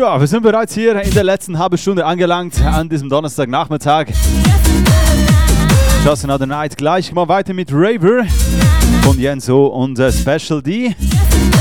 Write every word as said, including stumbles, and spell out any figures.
Ja, wir sind bereits hier in der letzten halben Stunde angelangt an diesem Donnerstagnachmittag. Just Another Night. Gleich mal weiter mit Raver von Jenso und äh, Special D.